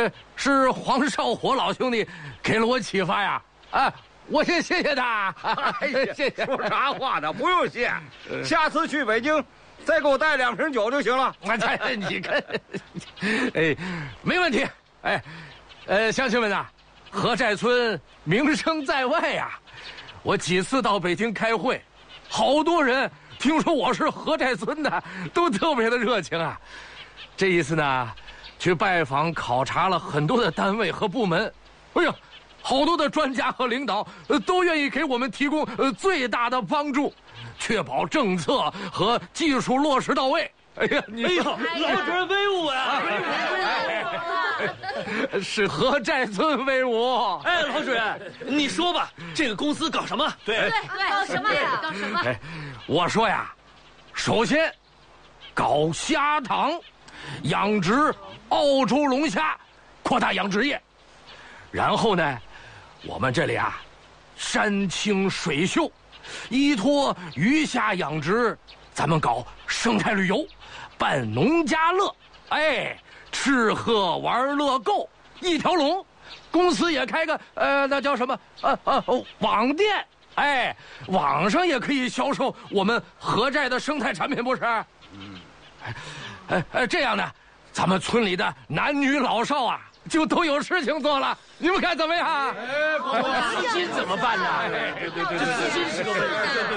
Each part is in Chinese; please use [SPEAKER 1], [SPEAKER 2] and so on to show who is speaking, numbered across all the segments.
[SPEAKER 1] 是黄少火老兄弟给了我启发呀！我先谢谢他。
[SPEAKER 2] 哎呀，
[SPEAKER 1] 谢谢。
[SPEAKER 2] 说啥话呢？不用谢，下次去北京再给我带2瓶酒就行了。
[SPEAKER 1] 你看，没问题。乡亲们呐，何寨村名声在外呀。我几次到北京开会，好多人听说我是何寨村的，都特别的热情啊。这一次呢，去拜访考察了很多的单位和部门，哎呀，好多的专家和领导都愿意给我们提供最大的帮助，确保政策和技术落实到位。哎呀，
[SPEAKER 3] 老主任威武啊！
[SPEAKER 1] 是何寨村威武。
[SPEAKER 3] 老主任，你说吧，这个公司搞什么？
[SPEAKER 4] 对，搞什么呀？搞什么？
[SPEAKER 1] 我说呀，首先搞虾塘，养殖澳洲龙虾，扩大养殖业。然后呢，我们这里啊，山清水秀，依托鱼虾养殖，咱们搞生态旅游，办农家乐，吃喝玩乐购一条龙。公司也开个那叫什么网店，网上也可以销售我们何寨的生态产品，不是？这样呢，咱们村里的男女老少啊，就都有事情做了。你们看怎么样？
[SPEAKER 3] 资金怎么办呢？对，资金是个问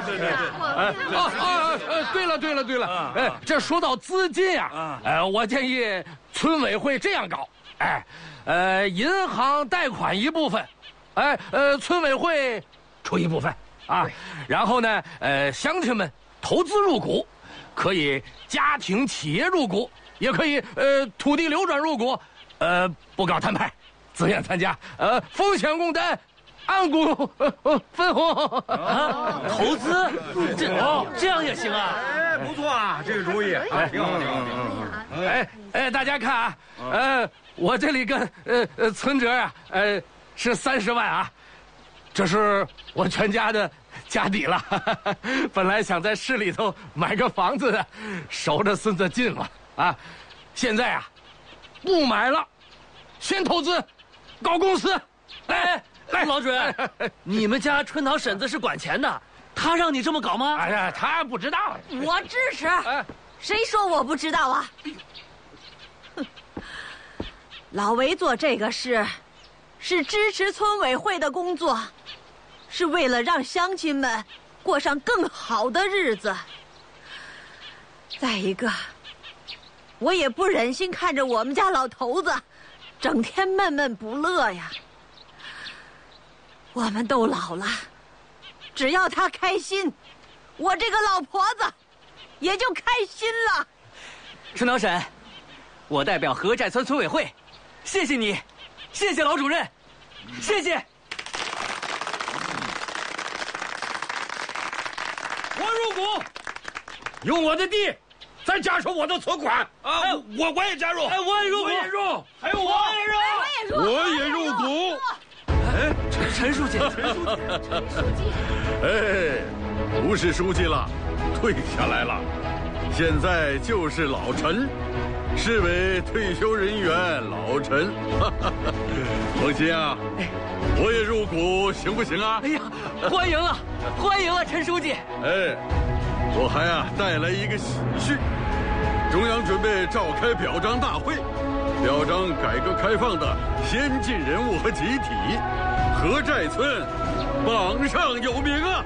[SPEAKER 3] 题。
[SPEAKER 1] 对了，这说到资金啊，我建议村委会这样搞，银行贷款一部分，村委会出一部分啊，然后呢，乡亲们投资入股，可以家庭企业入股，也可以土地流转入股，不搞摊派，自愿参加，风险共担，按股分红。
[SPEAKER 3] 投资，这样也行啊？
[SPEAKER 2] 不错啊，这个主意，挺好。
[SPEAKER 1] 大家看啊，我这里跟存折啊，是30万啊，这是我全家的家底了。本来想在市里头买个房子的，守着孙子近嘛啊，现在啊，不买了，先投资，搞公司。来，
[SPEAKER 3] 老主任，你们家春桃婶子是管钱的，她让你这么搞吗？
[SPEAKER 1] 她不知道。
[SPEAKER 4] 我支持。谁说我不知道啊？老韦做这个事，是支持村委会的工作，是为了让乡亲们过上更好的日子。再一个，我也不忍心看着我们家老头子整天闷闷不乐呀。我们都老了，只要他开心，我这个老婆子也就开心了。
[SPEAKER 3] 春桃婶，我代表何寨村村委会，谢谢你，谢谢老主任，谢谢。
[SPEAKER 2] 我入股，用我的地，再加上我的存款啊！我也加入，
[SPEAKER 3] 我也入股，
[SPEAKER 2] 我也入，还有
[SPEAKER 4] 我
[SPEAKER 5] 也入股。
[SPEAKER 3] 陈书记，
[SPEAKER 5] 不是书记了，退下来了，现在就是老陈，市委退休人员老陈。放心啊，我也入股，行不行啊？
[SPEAKER 3] 欢迎了，陈书记。
[SPEAKER 5] 我还带来一个喜讯，中央准备召开表彰大会，表彰改革开放的先进人物和集体。何寨村榜上有名啊！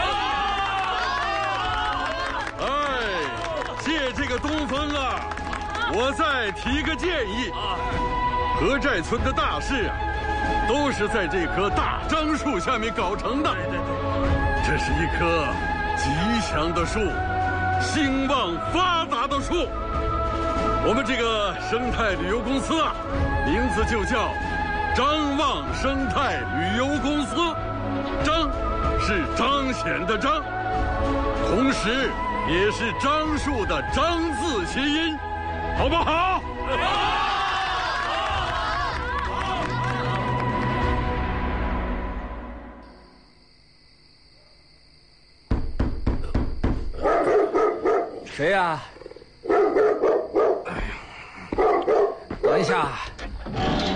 [SPEAKER 5] 借这个东风啊，我再提个建议，何寨村的大事都是在这棵大樟树下面搞成的。这是一棵吉祥的树，兴旺发达的树。我们这个生态旅游公司名字就叫张望生态旅游公司，张是彰显的彰，同时也是樟树的樟字谐音，好不好？
[SPEAKER 1] 谁呀？等一下。